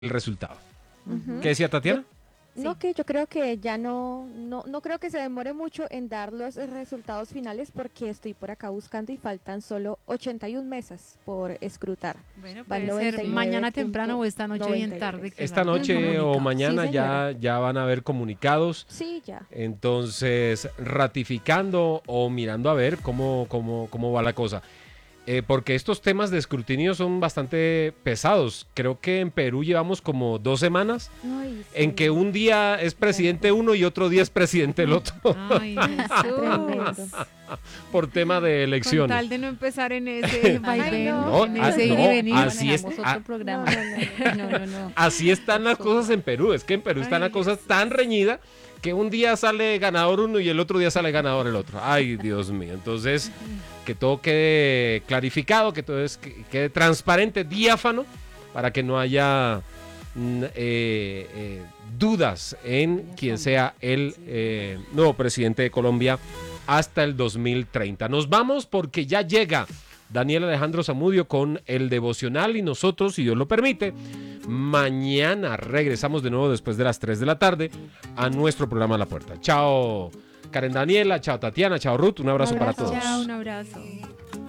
el resultado. Ujú. ¿Qué decía Tatiana? No, que yo creo que ya no creo que se demore mucho en dar los resultados finales porque estoy por acá buscando y faltan solo 81 mesas por escrutar. Bueno, Van puede ser mañana temprano o esta noche bien tarde 99.93. que Esta salga el noche o comunicado. Sí, mañana señora. ya van a haber comunicados. Sí, ya. Entonces, ratificando o mirando a ver cómo va la cosa. Porque estos temas de escrutinio son bastante pesados. Creo que en Perú llevamos como 2 semanas Ay, en que sí. un día es presidente uno y otro día es presidente el otro Ay, Tremendo. Jesús. por tema de Con elecciones. tal de no empezar en ese vaivén, no. en No, ese ir y no, venir. así es. Manejamos Ah, otro programa. No. Así están las cosas en Perú. Es que en Perú están Ay, las cosas tan reñidas que un día sale ganador uno y el otro día sale ganador el otro. Ay, Dios mío. Entonces, que todo quede clarificado, que todo quede transparente, diáfano, para que no haya dudas en quién sea el nuevo presidente de Colombia hasta el 2030. Nos vamos porque ya llega Daniel Alejandro Zamudio con el devocional y nosotros, si Dios lo permite, mañana regresamos de nuevo después de las 3 de la tarde a nuestro programa La Puerta. Chao Karen Daniela, chao Tatiana, chao Ruth, un abrazo para todos. Chao, un abrazo.